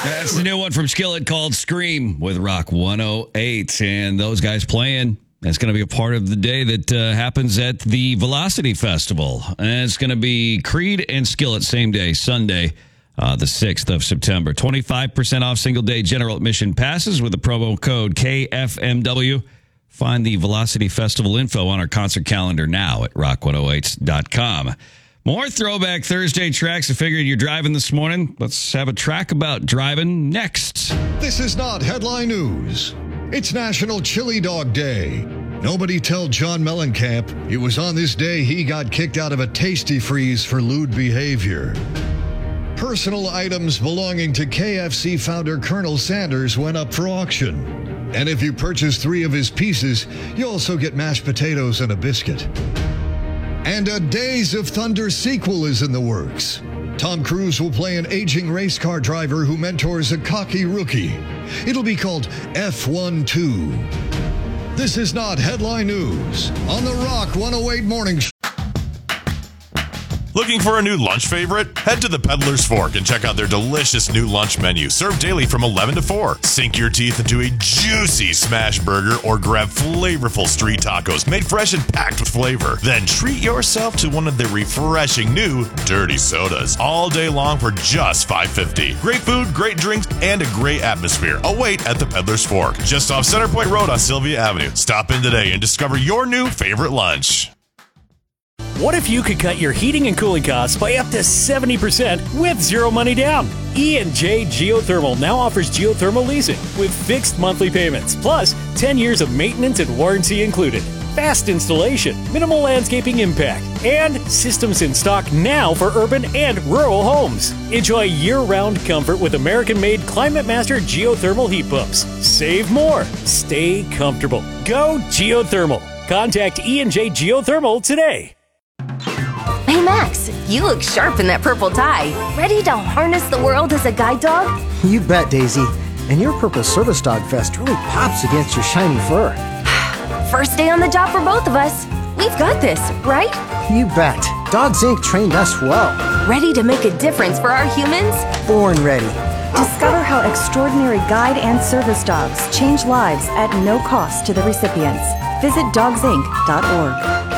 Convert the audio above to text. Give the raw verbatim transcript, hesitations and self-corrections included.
That's the new one from Skillet called Scream with Rock one oh eight. And those guys playing, that's going to be a part of the day that uh, happens at the Velocity Festival. And it's going to be Creed and Skillet same day, Sunday, uh, the sixth of September. twenty-five percent off single day general admission passes with the promo code K F M W. Find the Velocity Festival info on our concert calendar now at rock one oh eight dot com. More Throwback Thursday tracks. I figured you're driving this morning. Let's have a track about driving next. This is not headline news. It's National Chili Dog Day. Nobody tell John Mellencamp it was on this day he got kicked out of a Tasty Freeze for lewd behavior. Personal items belonging to K F C founder Colonel Sanders went up for auction. And if you purchase three of his pieces, you also get mashed potatoes and a biscuit. And a Days of Thunder sequel is in the works. Tom Cruise will play an aging race car driver who mentors a cocky rookie. It'll be called F one two. This is not headline news on the Rock one oh eight Morning Show. Looking for a new lunch favorite? Head to the Peddler's Fork and check out their delicious new lunch menu, served daily from eleven to four. Sink your teeth into a juicy smash burger or grab flavorful street tacos made fresh and packed with flavor. Then treat yourself to one of their refreshing new dirty sodas all day long for just five fifty. Great food, great drinks, and a great atmosphere await at the Peddler's Fork, just off Center Point Road on Sylvia Avenue. Stop in today and discover your new favorite lunch. What if you could cut your heating and cooling costs by up to seventy percent with zero money down? E and J Geothermal now offers geothermal leasing with fixed monthly payments, plus ten years of maintenance and warranty included. Fast installation, minimal landscaping impact, and systems in stock now for urban and rural homes. Enjoy year-round comfort with American-made Climate Master geothermal heat pumps. Save more. Stay comfortable. Go geothermal. Contact E and J Geothermal today. Hey Max, you look sharp in that purple tie. Ready to harness the world as a guide dog? You bet, Daisy. And your purple service dog vest really pops against your shiny fur. First day on the job for both of us. We've got this, right? You bet. Dogs Incorporated trained us well. Ready to make a difference for our humans? Born ready. Discover how extraordinary guide and service dogs change lives at no cost to the recipients. Visit dogs inc dot org.